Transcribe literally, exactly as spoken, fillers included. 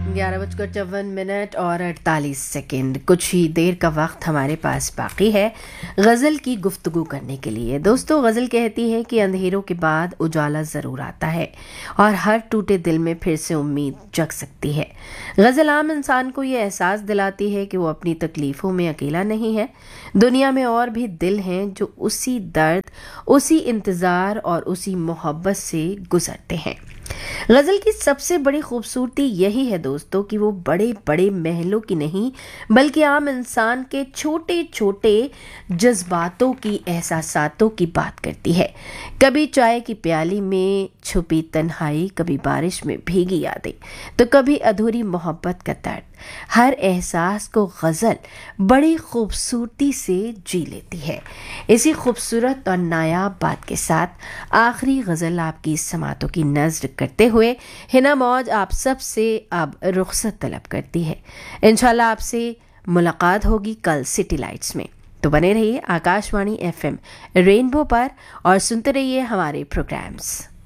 ग्यारह बजकर चौवन मिनट और अड़तालीस सेकेंड। कुछ ही देर का वक्त हमारे पास बाकी है गज़ल की गुफ्तगू करने के लिए। दोस्तों, गज़ल कहती है कि अंधेरों के बाद उजाला ज़रूर आता है और हर टूटे दिल में फिर से उम्मीद जग सकती है। गज़ल आम इंसान को ये एहसास दिलाती है कि वो अपनी तकलीफ़ों में अकेला नहीं है। दुनिया में और भी दिल हैं जो उसी दर्द, उसी इंतज़ार और उसी मोहब्बत से गुजरते हैं। गज़ल की सबसे बड़ी खूबसूरती यही है दोस्तों कि वो बड़े बड़े महलों की नहीं बल्कि आम इंसान के छोटे छोटे जज्बातों की, एहसासातों की बात करती है। कभी चाय की प्याली में छुपी तन्हाई, कभी बारिश में भीगी यादें, तो कभी अधूरी मोहब्बत का दर्द। हर एहसास को गज़ल बड़ी खूबसूरती से जी लेती है। इसी खूबसूरत और नायाब बात के साथ आखिरी गज़ल आपकी समातों की नज़र करते हुए हिना मौज आप सब से अब रुखसत तलब करती है। इंशाल्लाह आपसे मुलाकात होगी कल सिटी लाइट्स में। तो बने रहिए आकाशवाणी एफएम रेनबो पर और सुनते रहिए हमारे प्रोग्राम्स।